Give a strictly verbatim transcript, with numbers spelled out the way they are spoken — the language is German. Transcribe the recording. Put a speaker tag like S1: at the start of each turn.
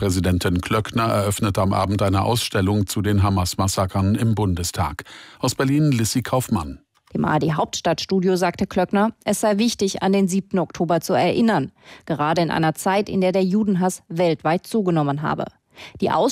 S1: Ministerpräsidentin Klöckner eröffnet am Abend eine Ausstellung zu den Hamas-Massakern im Bundestag. Aus Berlin Lissy Kaufmann.
S2: Im A R D-Hauptstadtstudio sagte Klöckner, es sei wichtig, an den siebten Oktober zu erinnern. Gerade in einer Zeit, in der der Judenhass weltweit zugenommen habe. Die